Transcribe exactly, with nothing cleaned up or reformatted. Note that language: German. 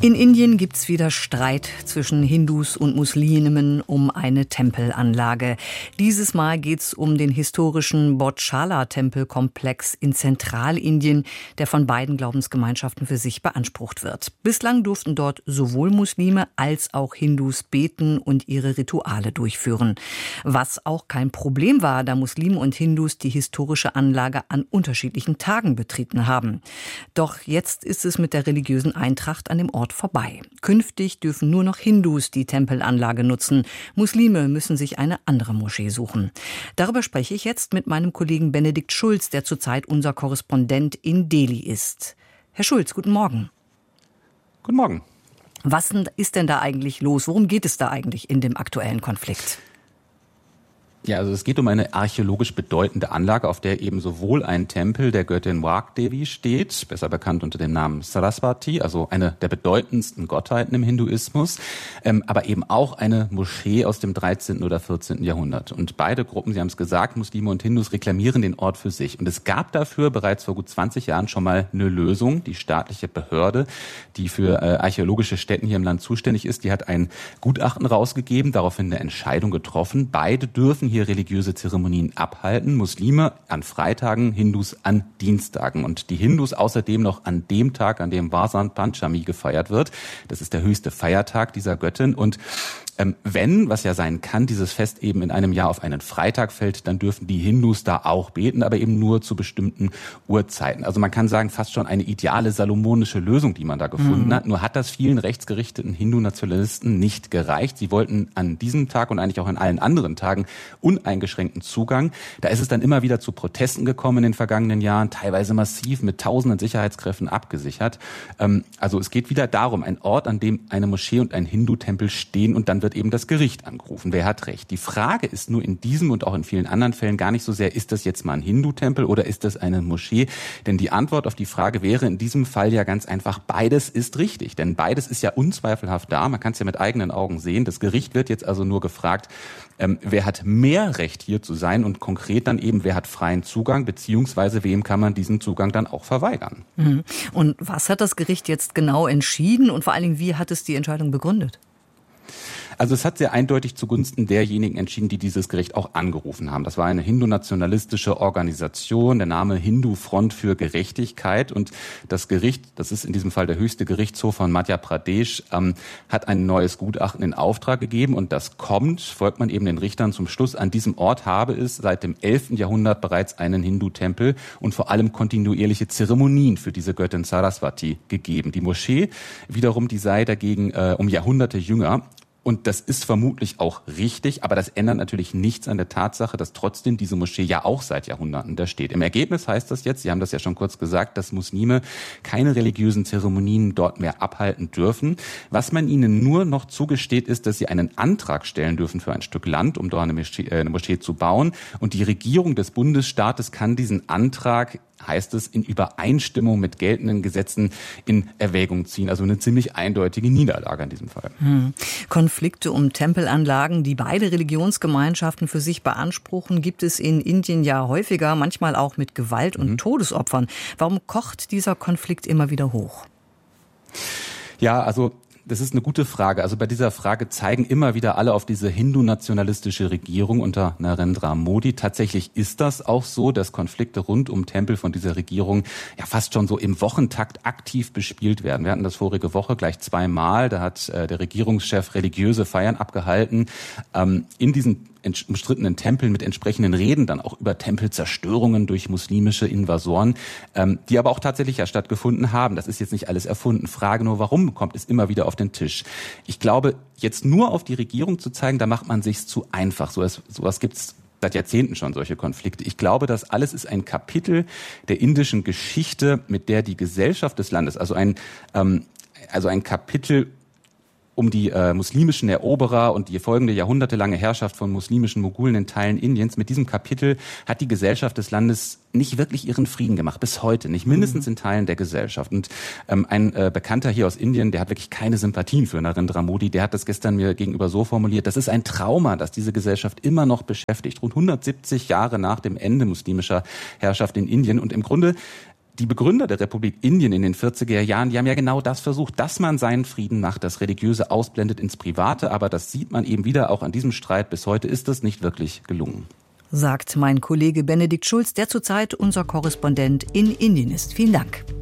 In Indien gibt's wieder Streit zwischen Hindus und Muslimen um eine Tempelanlage. Dieses Mal geht's um den historischen Bodhchala-Tempelkomplex in Zentralindien, der von beiden Glaubensgemeinschaften für sich beansprucht wird. Bislang durften dort sowohl Muslime als auch Hindus beten und ihre Rituale durchführen. Was auch kein Problem war, da Muslime und Hindus die historische Anlage an unterschiedlichen Tagen betreten haben. Doch jetzt ist es mit der religiösen Eintracht an dem Ort vorbei. Künftig dürfen nur noch Hindus die Tempelanlage nutzen. Muslime müssen sich eine andere Moschee suchen. Darüber spreche ich jetzt mit meinem Kollegen Benedikt Schulz, der zurzeit unser Korrespondent in Delhi ist. Herr Schulz, guten Morgen. Guten Morgen. Was ist denn da eigentlich los? Worum geht es da eigentlich in dem aktuellen Konflikt? Ja, also es geht um eine archäologisch bedeutende Anlage, auf der eben sowohl ein Tempel der Göttin Wagdevi steht, besser bekannt unter dem Namen Saraswati, also eine der bedeutendsten Gottheiten im Hinduismus, ähm, aber eben auch eine Moschee aus dem dreizehnten oder vierzehnten Jahrhundert. Und beide Gruppen, Sie haben es gesagt, Muslime und Hindus, reklamieren den Ort für sich. Und es gab dafür bereits vor gut zwanzig Jahren schon mal eine Lösung. Die staatliche Behörde, die für äh, archäologische Stätten hier im Land zuständig ist, die hat ein Gutachten rausgegeben, daraufhin eine Entscheidung getroffen. Beide dürfen hier religiöse Zeremonien abhalten. Muslime an Freitagen, Hindus an Dienstagen. Und die Hindus außerdem noch an dem Tag, an dem Vasant Panchami gefeiert wird. Das ist der höchste Feiertag dieser Göttin. Und Ähm, wenn, was ja sein kann, dieses Fest eben in einem Jahr auf einen Freitag fällt, dann dürfen die Hindus da auch beten, aber eben nur zu bestimmten Uhrzeiten. Also man kann sagen, fast schon eine ideale salomonische Lösung, die man da gefunden mhm. hat. Nur hat das vielen rechtsgerichteten Hindu-Nationalisten nicht gereicht. Sie wollten an diesem Tag und eigentlich auch an allen anderen Tagen uneingeschränkten Zugang. Da ist es dann immer wieder zu Protesten gekommen in den vergangenen Jahren, teilweise massiv mit tausenden Sicherheitskräften abgesichert. Ähm, also es geht wieder darum, ein Ort, an dem eine Moschee und ein Hindu-Tempel stehen, und dann wird eben das Gericht angerufen. Wer hat recht? Die Frage ist nur in diesem und auch in vielen anderen Fällen gar nicht so sehr, ist das jetzt mal ein Hindu-Tempel oder ist das eine Moschee? Denn die Antwort auf die Frage wäre in diesem Fall ja ganz einfach, beides ist richtig. Denn beides ist ja unzweifelhaft da. Man kann es ja mit eigenen Augen sehen. Das Gericht wird jetzt also nur gefragt, ähm, wer hat mehr Recht hier zu sein und konkret dann eben, wer hat freien Zugang, beziehungsweise wem kann man diesen Zugang dann auch verweigern. Und was hat das Gericht jetzt genau entschieden und vor allen Dingen, wie hat es die Entscheidung begründet? Also es hat sehr eindeutig zugunsten derjenigen entschieden, die dieses Gericht auch angerufen haben. Das war eine hindu-nationalistische Organisation, der Name Hindu-Front für Gerechtigkeit. Und das Gericht, das ist in diesem Fall der höchste Gerichtshof von Madhya Pradesh, ähm, hat ein neues Gutachten in Auftrag gegeben. Und das kommt, folgt man eben den Richtern zum Schluss, an diesem Ort habe es seit dem elften Jahrhundert bereits einen Hindu-Tempel und vor allem kontinuierliche Zeremonien für diese Göttin Saraswati gegeben. Die Moschee wiederum, die sei dagegen äh, um Jahrhunderte jünger. Und das ist vermutlich auch richtig, aber das ändert natürlich nichts an der Tatsache, dass trotzdem diese Moschee ja auch seit Jahrhunderten da steht. Im Ergebnis heißt das jetzt, Sie haben das ja schon kurz gesagt, dass Muslime keine religiösen Zeremonien dort mehr abhalten dürfen. Was man ihnen nur noch zugesteht, ist, dass sie einen Antrag stellen dürfen für ein Stück Land, um dort eine Moschee, äh, eine Moschee zu bauen. Und die Regierung des Bundesstaates kann diesen Antrag, heißt es, in Übereinstimmung mit geltenden Gesetzen in Erwägung ziehen. Also eine ziemlich eindeutige Niederlage in diesem Fall. Hm. Konflikte um Tempelanlagen, die beide Religionsgemeinschaften für sich beanspruchen, gibt es in Indien ja häufiger, manchmal auch mit Gewalt und mhm. Todesopfern. Warum kocht dieser Konflikt immer wieder hoch? Ja, also das ist eine gute Frage. Also bei dieser Frage zeigen immer wieder alle auf diese hindu-nationalistische Regierung unter Narendra Modi. Tatsächlich ist das auch so, dass Konflikte rund um Tempel von dieser Regierung ja fast schon so im Wochentakt aktiv bespielt werden. Wir hatten das vorige Woche gleich zweimal. Da hat äh, der Regierungschef religiöse Feiern abgehalten. Ähm, in diesen umstrittenen Tempeln mit entsprechenden Reden, dann auch über Tempelzerstörungen durch muslimische Invasoren, ähm, die aber auch tatsächlich ja stattgefunden haben. Das ist jetzt nicht alles erfunden. Frage nur, warum kommt es immer wieder auf den Tisch? Ich glaube, jetzt nur auf die Regierung zu zeigen, da macht man sich's zu einfach. So was, sowas gibt's seit Jahrzehnten schon, solche Konflikte. Ich glaube, das alles ist ein Kapitel der indischen Geschichte, mit der die Gesellschaft des Landes, also ein, ähm, also ein Kapitel um die äh, muslimischen Eroberer und die folgende jahrhundertelange Herrschaft von muslimischen Mogulen in Teilen Indiens. Mit diesem Kapitel hat die Gesellschaft des Landes nicht wirklich ihren Frieden gemacht, bis heute nicht, mindestens in Teilen der Gesellschaft. Und ähm, ein äh, Bekannter hier aus Indien, der hat wirklich keine Sympathien für Narendra Modi, der hat das gestern mir gegenüber so formuliert, das ist ein Trauma, das diese Gesellschaft immer noch beschäftigt, rund hundertsiebzig Jahre nach dem Ende muslimischer Herrschaft in Indien. Und im Grunde Die Begründer der Republik Indien in den vierziger Jahren, die haben ja genau das versucht, dass man seinen Frieden macht, das Religiöse ausblendet ins Private. Aber das sieht man eben wieder auch an diesem Streit. Bis heute ist es nicht wirklich gelungen. Sagt mein Kollege Benedikt Schulz, der zurzeit unser Korrespondent in Indien ist. Vielen Dank.